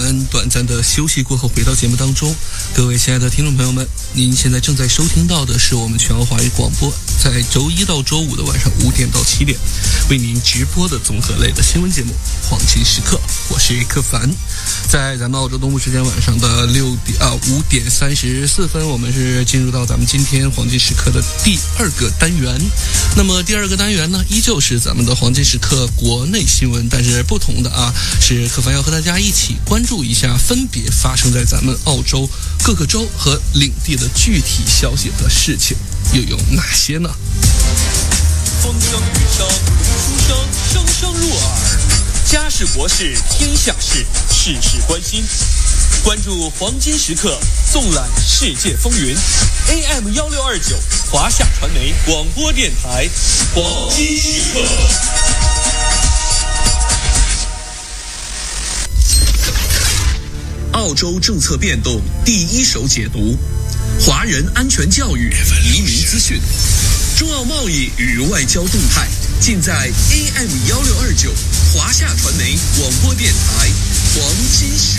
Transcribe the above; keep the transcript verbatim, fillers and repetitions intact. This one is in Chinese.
们短暂的休息过后回到节目当中。各位亲爱的听众朋友们，您现在正在收听到的是我们全澳华语广播在周一到周五的晚上五点到七点为您直播的综合类的新闻节目黄金时刻。我是柯凡，在咱们澳洲东部时间晚上的六点啊五点三十四分，我们是进入到咱们今天黄金时刻的第二个单元。那么第二个单元呢，依旧是咱们的黄金时刻国内新闻，但是不同的啊，是柯凡要和大家一起关注一下分别发生在咱们澳洲各个州和领地的具体消息和事情又有哪些呢？ 风声雨声读书声，声声入耳。家事国事天下事，事事关心。关注黄金时刻，纵览世界风云。A M 一六二九华夏传媒广播电台，黄金时刻。 澳洲政策变动第一手解读，华人安全教育、移民资讯，中澳贸易与外交动态，尽在 A M 一六二九华夏传媒广播电台黄金时